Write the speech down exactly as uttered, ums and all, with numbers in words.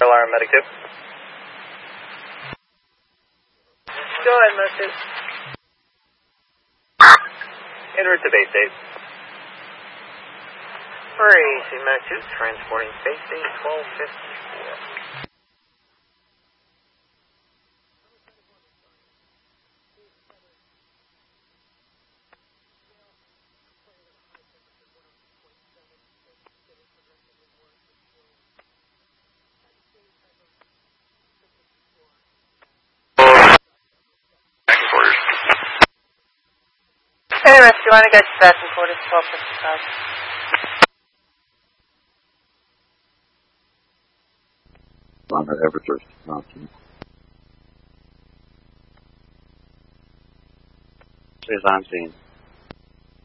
Alarm Medic two. Go ahead, Medic two. En route to base state. Three, C Medic two, transporting base state twelve fifty-four. Hey, Rescue, I want to get you back and forth to twelve fifty-five. On that Eversource option. Says I'm seeing.